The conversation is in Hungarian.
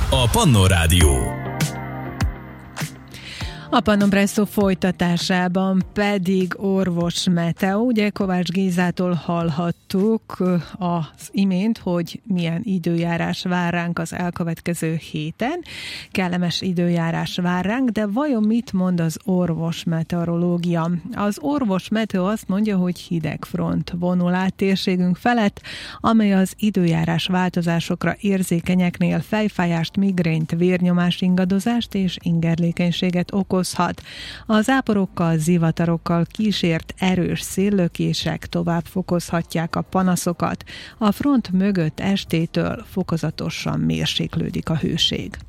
a Pannon Rádió. A Pannon Presszó folytatásában pedig orvos Meteo. Ugye Kovács Gézától hallhattuk az imént, hogy milyen időjárás vár ránk az elkövetkező héten. Kellemes időjárás vár ránk, de vajon mit mond az orvos meteorológia? Az orvos Meteo azt mondja, hogy hideg front vonul át térségünk felett, amely az időjárás változásokra érzékenyeknél fejfájást, migrént, vérnyomás ingadozást és ingerlékenységet okozhat. A záporokkal, zivatarokkal kísért erős széllökések tovább fokozhatják a panaszokat. A front mögött estétől fokozatosan mérséklődik a hőség.